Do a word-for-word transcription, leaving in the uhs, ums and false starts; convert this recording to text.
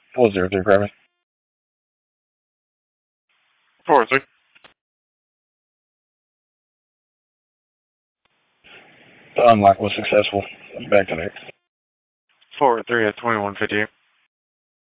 Four zero three, Kramer. Four three. The unlock was successful. Back to next. Four three at twenty one fifty eight.